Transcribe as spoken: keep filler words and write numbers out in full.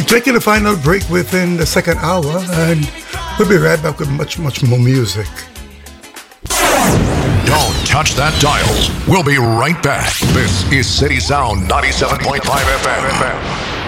taking a final break within the second hour, and we'll be right back with much, much more music. Don't touch that dial. We'll be right back. This is City Sound ninety-seven point five F M.